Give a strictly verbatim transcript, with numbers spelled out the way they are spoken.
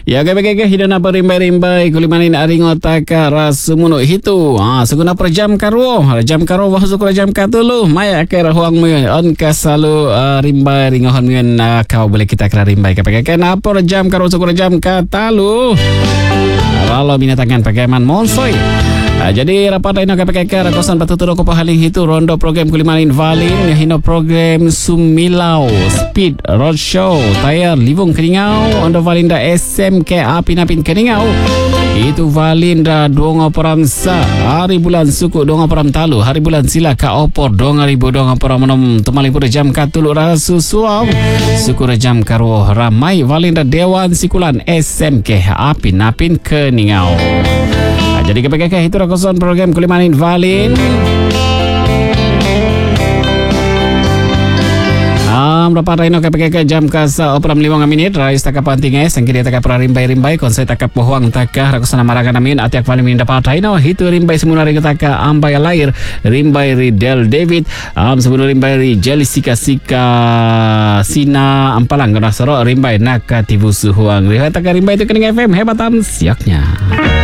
Ya kaya-kaya hidup apa rimbai-rimbai kulimanin aringo taka rasumuno hitu. Ah seguna per jam karo. Jam karo wah sukura jam katulu. Maya kaya huang mo yun. On ka selalu uh, rimbai ringohon mo yun uh, kau boleh kita kira rimbai. Kaya-kaya napor jam karo sukura jam katalu. Lalu binatangan pagaman monsoy. Uh, jadi rapat ino K P K K rakosan patuturo ko pahaling hitu rondo program kulimanin valin hino program Sumilau Speed Roadshow tayar livung keningau ondo valinda S M K apin-apin keningau itu valinda donga peramsa hari bulan suku donga peram talu hari bulan sila ka opor donga ribu donga peram menom tumaling pura jam katulu rasu suam suku jam karo ramai valinda dewan sikulan S M K apin-apin keningau. Jadi K P K K itu rakosan program kulimanin valin. Am rapat rino K P K K jam kasa operam lima menit rais taka pantingai sangkiri taka pra rimbai-rimbai konsei taka pohuang taka rakosan amaranga namin atiak valin min dapat rino hitu rimbai semuna ring taka ambai lair rimbai ri Del David am semuna rimbai ri Jelisika Sika Sina ampalang gana soro rimbai naka tibusu huang ri taka rimbai itu kening F M hebatan siaknya.